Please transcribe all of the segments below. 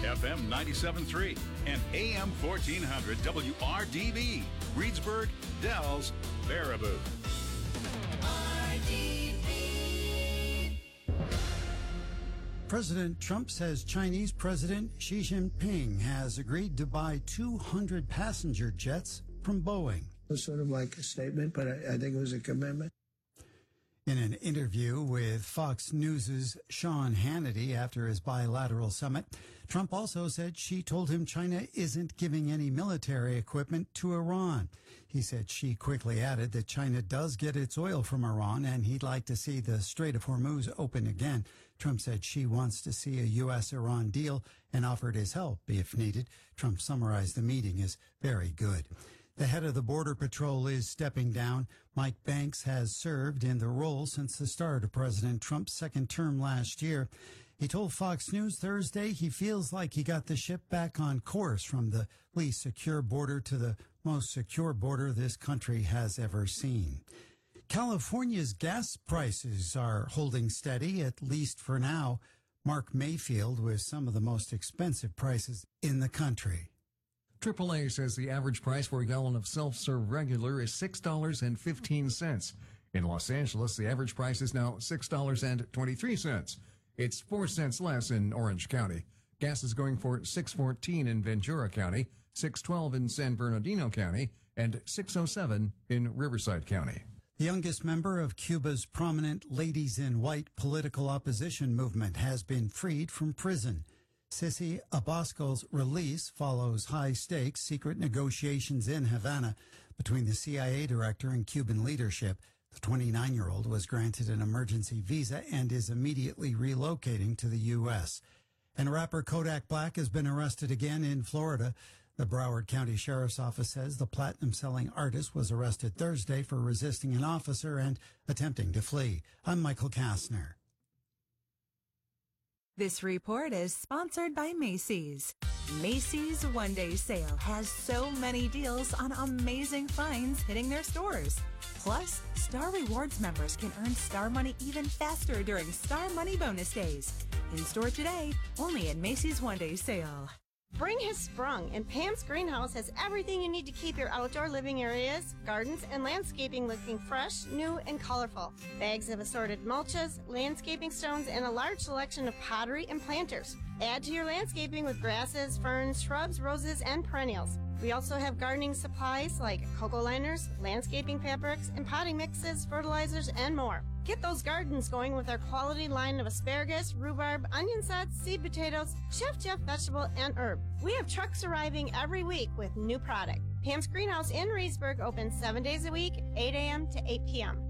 FM 97.3 and AM 1400 WRDV, Reedsburg, Dells, Baraboo. President Trump says Chinese President Xi Jinping has agreed to buy 200 passenger jets from Boeing. It was sort of like a statement, but I think it was a commitment. In an interview with Fox News' Sean Hannity after his bilateral summit, Trump also said Xi told him China isn't giving any military equipment to Iran. He said Xi quickly added that China does get its oil from Iran and he'd like to see the Strait of Hormuz open again. Trump said Xi wants to see a U.S.-Iran deal and offered his help if needed. Trump summarized the meeting as very good. The head of the Border Patrol is stepping down. Mike Banks has served in the role since the start of President Trump's second term last year. He told Fox News Thursday he feels like he got the ship back on course from the least secure border to the most secure border this country has ever seen. California's gas prices are holding steady, at least for now. Mark Mayfield with some of the most expensive prices in the country. AAA says the average price for a gallon of self-serve regular is $6.15. In Los Angeles, the average price is now $6.23. It's 4 cents less in Orange County. Gas is going for $6.14 in Ventura County, $6.12 in San Bernardino County, and $6.07 in Riverside County. The youngest member of Cuba's prominent Ladies in White political opposition movement has been freed from prison. Sissy Abasco's release follows high-stakes secret negotiations in Havana between the CIA director and Cuban leadership. The 29-year-old was granted an emergency visa and is immediately relocating to the U.S. And rapper Kodak Black has been arrested again in Florida. The Broward County Sheriff's Office says the platinum-selling artist was arrested Thursday for resisting an officer and attempting to flee. I'm Michael Kastner. This report is sponsored by Macy's. Macy's One Day Sale has so many deals on amazing finds hitting their stores. Plus, Star Rewards members can earn Star Money even faster during Star Money Bonus Days. In store today, only at Macy's One Day Sale. Spring has sprung, and Pam's Greenhouse has everything you need to keep your outdoor living areas, gardens, and landscaping looking fresh, new, and colorful. Bags of assorted mulches, landscaping stones, and a large selection of pottery and planters. Add to your landscaping with grasses, ferns, shrubs, roses, and perennials. We also have gardening supplies like cocoa liners, landscaping fabrics, and potting mixes, fertilizers, and more. Get those gardens going with our quality line of asparagus, rhubarb, onion sets, seed potatoes, Chef Jeff vegetable, and herb. We have trucks arriving every week with new product. Pam's Greenhouse in Reedsburg opens 7 days a week, 8 a.m. to 8 p.m.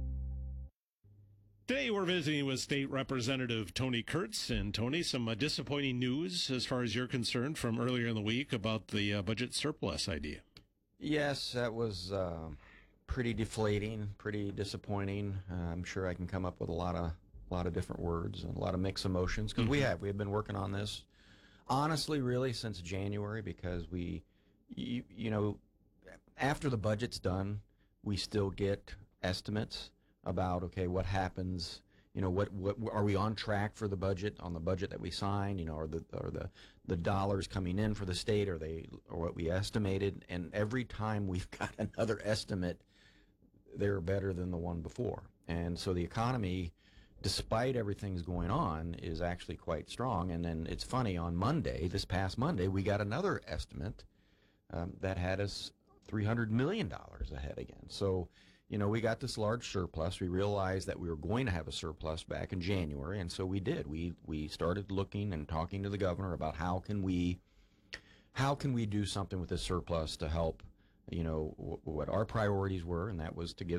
Today we're visiting with State Representative Tony Kurtz. And Tony, some disappointing news as far as you're concerned from earlier in the week about the budget surplus idea. Yes, that was pretty deflating, pretty disappointing. I'm sure I can come up with a lot of different words and a lot of mixed emotions because we have been working on this honestly really since January because you know, after the budget's done, we still get estimates about, okay, what happens, you know, what are we on track for the budget, on the budget that we signed, you know, are the dollars coming in for the state, or what we estimated, and every time we've got another estimate, they're better than the one before. And so the economy, despite everything's going on, is actually quite strong. And then it's funny, on Monday, this past Monday, we got another estimate that had us $300 million ahead again. So, you know, we got this large surplus. We realized that we were going to have a surplus back in January, and so we did. We started looking and talking to the governor about how can we do something with this surplus to help, you know, what our priorities were, and that was to give